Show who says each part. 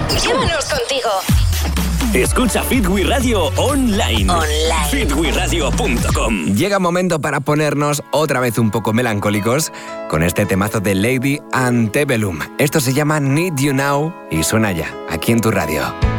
Speaker 1: Llévanos contigo.
Speaker 2: Escucha Fit We Radio online. fitweradio.com.
Speaker 3: Llega momento para ponernos otra vez un poco melancólicos con este temazo de Lady Antebellum. Esto se llama Need You Now y suena ya aquí en tu radio.